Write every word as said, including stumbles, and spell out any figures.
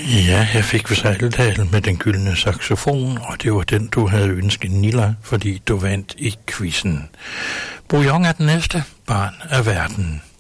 Ja, jeg fik vist Aldal med den gyldne saxofon, og det var den, du havde ønsket, Nilla, fordi du vandt i quizzen. Bouillon er den næste, barn af verden.